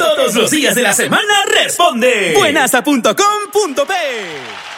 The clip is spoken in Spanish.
Todos los días de la semana responde. Buenasa.com.p